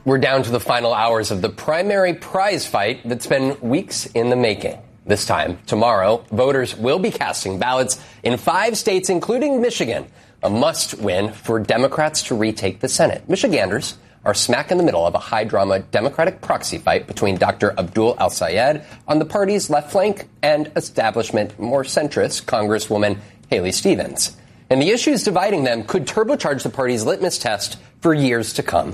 We're down to the final hours of the primary prize fight that's been weeks in the making. This time, tomorrow, voters will be casting ballots in 5 states, including Michigan, a must-win for Democrats to retake the Senate. Michiganders are smack in the middle of a high-drama Democratic proxy fight between Dr. Abdul El-Sayed on the party's left flank and establishment, more centrist Congresswoman Haley Stevens. And the issues dividing them could turbocharge the party's litmus test for years to come.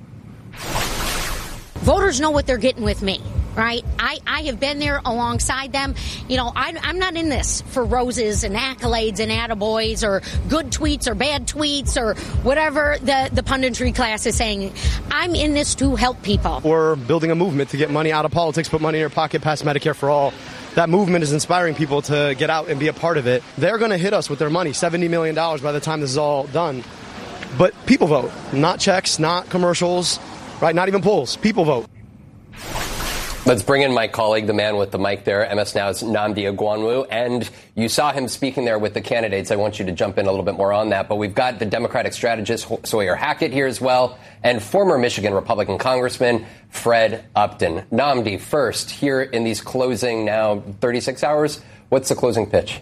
Voters know what they're getting with me, right? I have been there alongside them. You know, I'm not in this for roses and accolades and attaboys or good tweets or bad tweets or whatever the punditry class is saying. I'm in this to help people. We're building a movement to get money out of politics, put money in your pocket, pass Medicare for all. That movement is inspiring people to get out and be a part of it. They're going to hit us with their money, $70 million by the time this is all done. But people vote, not checks, not commercials. Right, not even polls. People vote. Let's bring in my colleague, the man with the mic there, MS Now's Nnamdi Egwuonwu. And you saw him speaking there with the candidates. I want you to jump in a little bit more on that. But we've got the Democratic strategist, Sawyer Hackett, here as well, and former Michigan Republican Congressman Fred Upton. Nnamdi, first, here in these closing now 36 hours, what's the closing pitch?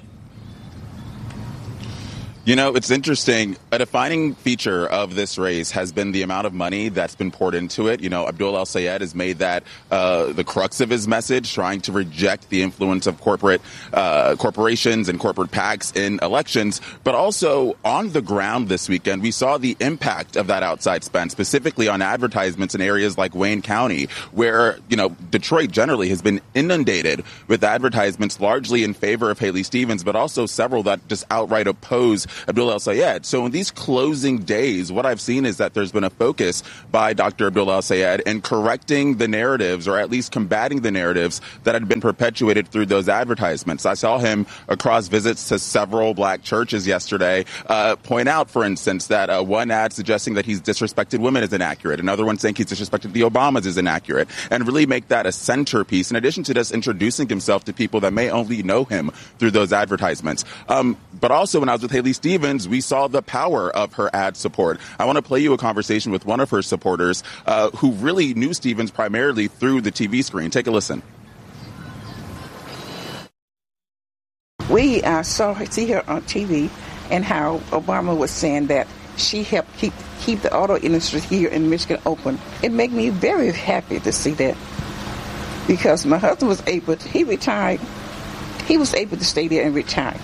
You know, it's interesting. A defining feature of this race has been the amount of money that's been poured into it. You know, Abdul El-Sayed has made that the crux of his message, trying to reject the influence of corporations and corporate PACs in elections. But also on the ground this weekend, we saw the impact of that outside spend, specifically on advertisements in areas like Wayne County, where, you know, Detroit generally has been inundated with advertisements largely in favor of Haley Stevens, but also several that just outright oppose Abdul El-Sayed. So in these closing days, what I've seen is that there's been a focus by Dr. Abdul El-Sayed in correcting the narratives, or at least combating the narratives that had been perpetuated through those advertisements. I saw him across visits to several black churches yesterday point out, for instance, that one ad suggesting that he's disrespected women is inaccurate, another one saying he's disrespected the Obamas is inaccurate, and really make that a centerpiece, in addition to just introducing himself to people that may only know him through those advertisements. But also, when I was with Haley Stevens, we saw the power of her ad support. I want to play you a conversation with one of her supporters who really knew Stevens primarily through the TV screen. Take a listen. We see her on TV and how Obama was saying that she helped keep the auto industry here in Michigan open. It made me very happy to see that, because my husband was he retired. He was able to stay there and retire.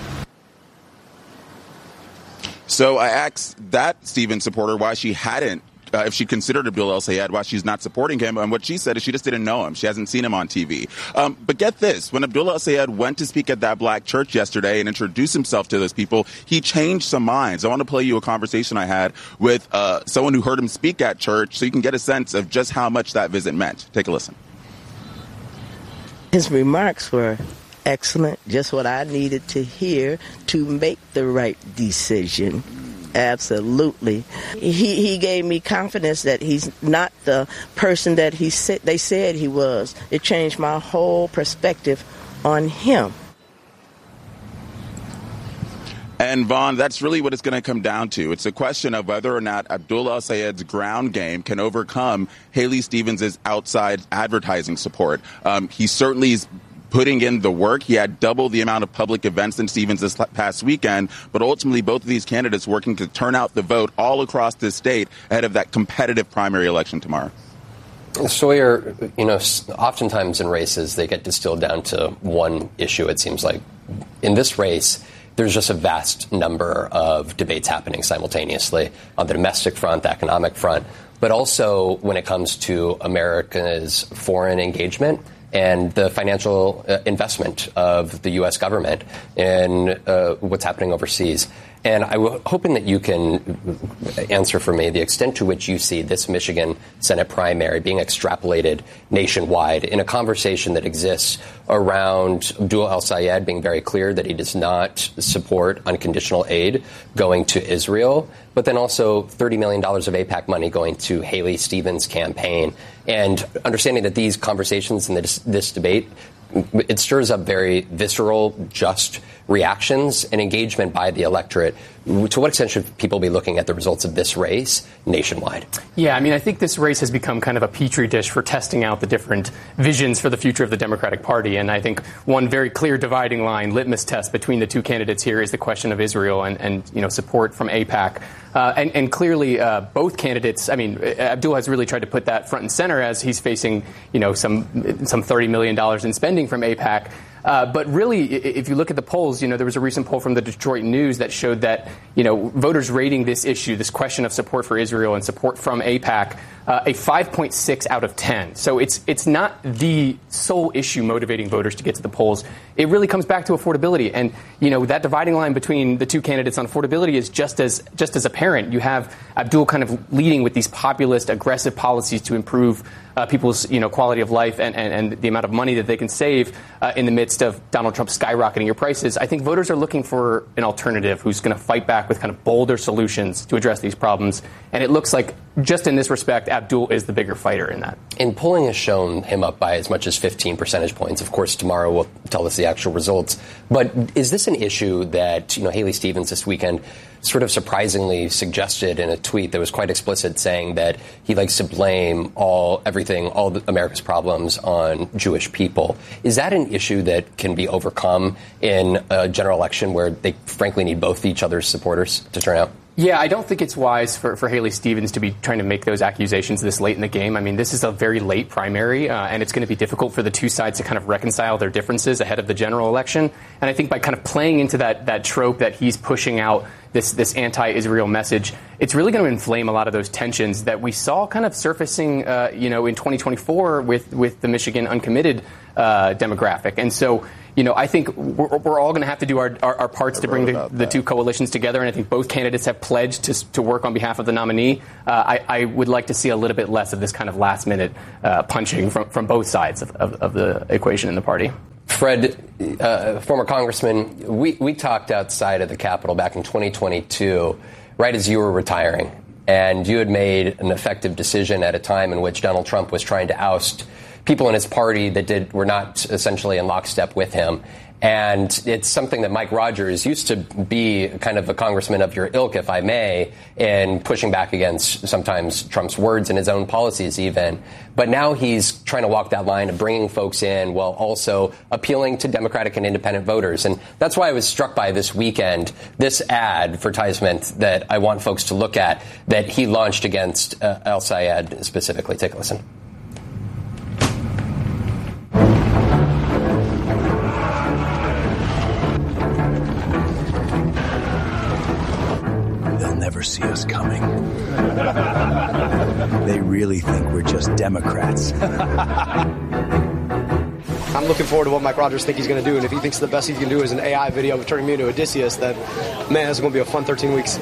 So I asked that Stevens supporter why she hadn't, if she considered Abdul El-Sayed, why she's not supporting him. And what she said is she just didn't know him. She hasn't seen him on TV. But get this, when Abdul El-Sayed went to speak at that black church yesterday and introduce himself to those people, he changed some minds. I want to play you a conversation I had with someone who heard him speak at church, so you can get a sense of just how much that visit meant. Take a listen. His remarks were excellent, just what I needed to hear to make the right decision. Absolutely. He gave me confidence that he's not the person that they said he was. It changed my whole perspective on him. And Vaughn, that's really what it's going to come down to. It's a question of whether or not Abdul El-Sayed's ground game can overcome Haley Stevens' outside advertising support. He certainly is putting in the work. He had double the amount of public events than Stevens this past weekend, but ultimately both of these candidates working to turn out the vote all across this state ahead of that competitive primary election tomorrow. Sawyer, you know, oftentimes in races they get distilled down to one issue, it seems like. In this race, there's just a vast number of debates happening simultaneously on the domestic front, the economic front, but also when it comes to America's foreign engagement and the financial investment of the U.S. government in what's happening overseas. And I'm hoping that you can answer for me the extent to which you see this Michigan Senate primary being extrapolated nationwide in a conversation that exists around Abdul El-Sayed being very clear that he does not support unconditional aid going to Israel, but then also $30 million of AIPAC money going to Haley Stevens' campaign. And understanding that these conversations and this debate, it stirs up very visceral, just reactions and engagement by the electorate. To what extent should people be looking at the results of this race nationwide? Yeah, I mean, I think this race has become kind of a petri dish for testing out the different visions for the future of the Democratic Party. And I think one very clear dividing line, litmus test between the two candidates here is the question of Israel and support from AIPAC. And clearly, both candidates, I mean, Abdul has really tried to put that front and center as he's facing, some $30 million in spending from AIPAC. But really, if you look at the polls, there was a recent poll from the Detroit News that showed that, voters rating this issue, this question of support for Israel and support from AIPAC, a 5.6 out of 10. So it's not the sole issue motivating voters to get to the polls. It really comes back to affordability. And, that dividing line between the two candidates on affordability is just as apparent. You have Abdul kind of leading with these populist, aggressive policies to improve people's quality of life and the amount of money that they can save in the midst of Donald Trump skyrocketing your prices. I think voters are looking for an alternative who's going to fight back with kind of bolder solutions to address these problems. And it looks like just in this respect, Abdul is the bigger fighter in that. And polling has shown him up by as much as 15 percentage points. Of course, tomorrow will tell us the actual results. But is this an issue that, Haley Stevens this weekend sort of surprisingly suggested in a tweet that was quite explicit, saying that he likes to blame all America's problems on Jewish people? Is that an issue that can be overcome in a general election where they frankly need both each other's supporters to turn out? Yeah, I don't think it's wise for Haley Stevens to be trying to make those accusations this late in the game. I mean, this is a very late primary, and it's going to be difficult for the two sides to kind of reconcile their differences ahead of the general election. And I think by kind of playing into that trope that he's pushing out this anti-Israel message, it's really going to inflame a lot of those tensions that we saw kind of surfacing, in 2024 with the Michigan uncommitted demographic. And so, I think we're all going to have to do our parts to bring the two coalitions together. And I think both candidates have pledged to work on behalf of the nominee. I would like to see a little bit less of this kind of last-minute punching from both sides of the equation in the party. Fred, former congressman, we talked outside of the Capitol back in 2022, right as you were retiring. And you had made an effective decision at a time in which Donald Trump was trying to oust people in his party that were not essentially in lockstep with him. And it's something that Mike Rogers used to be kind of a congressman of your ilk, if I may, in pushing back against sometimes Trump's words and his own policies even. But now he's trying to walk that line of bringing folks in while also appealing to Democratic and independent voters. And that's why I was struck by this weekend, this advertisement that I want folks to look at that he launched against El-Sayed specifically. Take a listen. Never see us coming. They really think we're just Democrats. I'm looking forward to what Mike Rogers thinks he's going to do, and if he thinks the best he can do is an AI video of turning me into Odysseus, then, man, it's going to be a fun 13 weeks.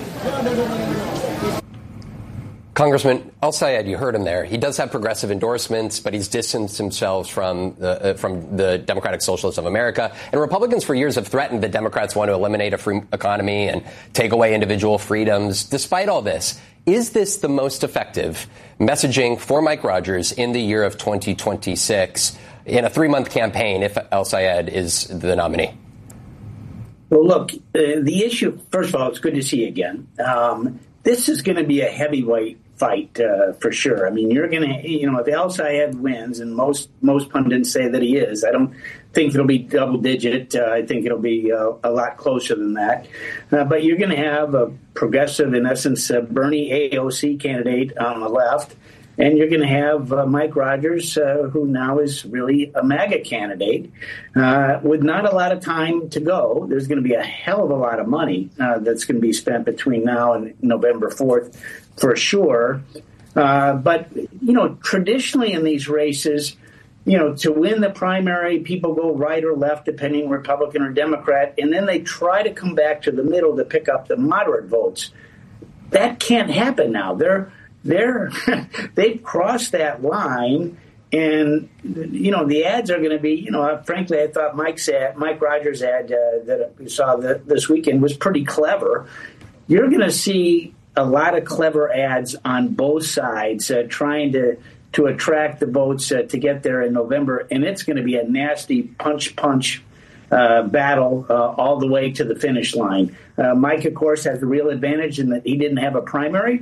Congressman El-Sayed, you heard him there. He does have progressive endorsements, but he's distanced himself from the Democratic Socialists of America. And Republicans for years have threatened that Democrats want to eliminate a free economy and take away individual freedoms. Despite all this, is this the most effective messaging for Mike Rogers in the year of 2026 in a 3-month campaign if El-Sayed is the nominee? Well, look, the issue, first of all, it's good to see you again. This is going to be a heavyweight fight for sure. I mean, you're going to, if El-Sayed wins, and most pundits say that he is, I don't think it'll be double digit. I think it'll be a lot closer than that. But you're going to have a progressive, in essence, Bernie AOC candidate on the left. And you're going to have Mike Rogers, who now is really a MAGA candidate, with not a lot of time to go. There's going to be a hell of a lot of money that's going to be spent between now and November 4th, for sure. But, traditionally in these races, to win the primary, people go right or left, depending Republican or Democrat, and then they try to come back to the middle to pick up the moderate votes. That can't happen now. They've crossed that line, and the ads are going to be. Frankly, I thought Mike Rogers' ad that we saw this weekend was pretty clever. You're going to see a lot of clever ads on both sides trying to attract the votes to get there in November, and it's going to be a nasty punch battle all the way to the finish line. Mike, of course, has the real advantage in that he didn't have a primary.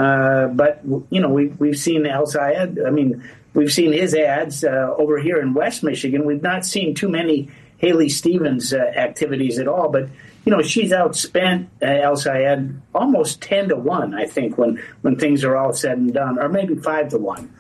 But, you know, we've seen El Sayed. I mean, we've seen his ads over here in West Michigan. We've not seen too many Haley Stevens activities at all. But, you know, she's outspent El Sayed almost 10-1, I think, when things are all said and done, or maybe 5-1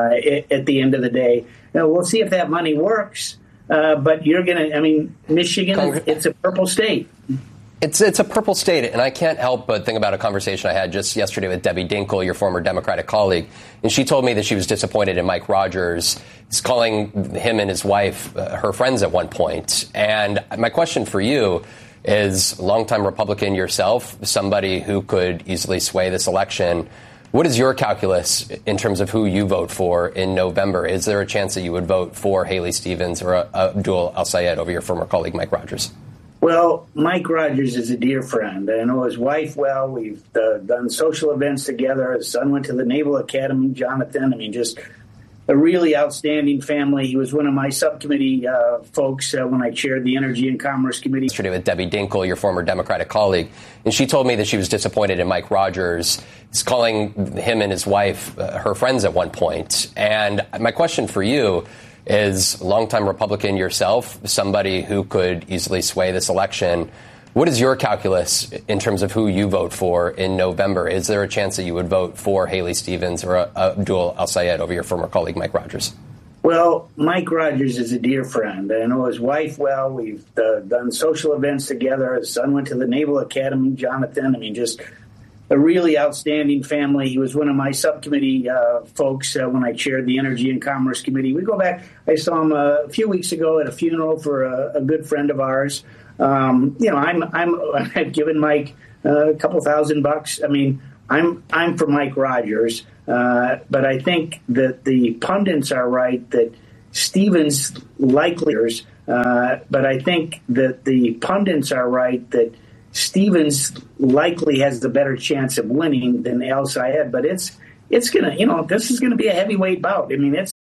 at the end of the day. You know, we'll see if that money works. But you're going to, I mean, Michigan, it's a purple state. It's a purple state, and I can't help but think about a conversation I had just yesterday with Debbie Dinkle, your former Democratic colleague, and she told me that she was disappointed in Mike Rogers. He's calling him and his wife her friends at one point. And my question for you is, longtime Republican yourself, somebody who could easily sway this election, what is your calculus in terms of who you vote for in November? Is there a chance that you would vote for Haley Stevens or Abdul El-Sayed over your former colleague Mike Rogers? Well, Mike Rogers is a dear friend. I know his wife well. We've done social events together. His son went to the Naval Academy, Jonathan. I mean, just a really outstanding family. He was one of my subcommittee folks when I chaired the Energy and Commerce Committee. Yesterday with Debbie Dinkle, your former Democratic colleague, and she told me that she was disappointed in Mike Rogers. He's calling him and his wife her friends at one point. And my question for you is, longtime Republican yourself, somebody who could easily sway this election, what is your calculus in terms of who you vote for in November? Is there a chance that you would vote for Haley Stevens or Abdul El-Sayed over your former colleague Mike Rogers? Well, Mike Rogers is a dear friend. I know his wife well. We've done social events together. His son went to the Naval Academy, Jonathan. I mean, just a really outstanding family. He was one of my subcommittee folks when I chaired the Energy and Commerce Committee. We go back. I saw him a few weeks ago at a funeral for a good friend of ours. You know, I've given Mike a couple $1,000. I mean, I'm for Mike Rogers, but I think that the pundits are right that Stevens likely. But I think that the pundits are right that Stevens likely has the better chance of winning than El Sayed, but it's going to, you know, this is going to be a heavyweight bout. I mean,